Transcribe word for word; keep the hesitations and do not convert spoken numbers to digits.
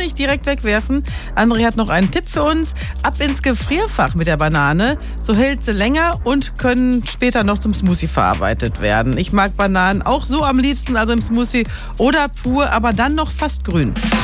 nicht direkt wegwerfen. André hat noch einen Tipp für uns. Ab ins Gefrierfach mit der Banane. So hält sie länger und können später noch zum Smoothie verarbeitet werden. Ich mag Bananen auch so am liebsten, also im Smoothie oder pur, aber dann noch fast grün.